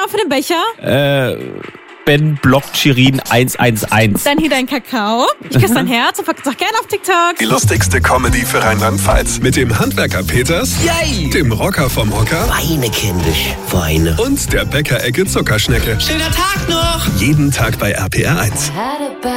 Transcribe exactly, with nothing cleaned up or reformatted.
für den Becher? Äh, Ben blockt Shirin eins eins eins. Dann hier dein Kakao. Ich küsse dein Herz und sag gerne auf TikTok. Die lustigste Comedy für Rheinland-Pfalz. Mit dem Handwerker Peters, Yay! dem Rocker vom Hocker Weine, kindisch, Weine. und der Bäckerecke Zuckerschnecke. Schöner Tag noch! Jeden Tag bei R P R eins.